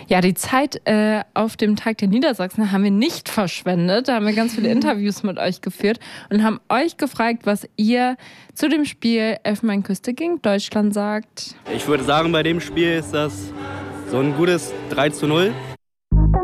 Ja, die Zeit auf dem Tag der Niedersachsen haben wir nicht verschwendet. Da haben wir ganz viele Interviews mit euch geführt und haben euch gefragt, was ihr zu dem Spiel Elfenbeinküste gegen Deutschland sagt. Ich würde sagen, bei dem Spiel ist das so ein gutes 3:0.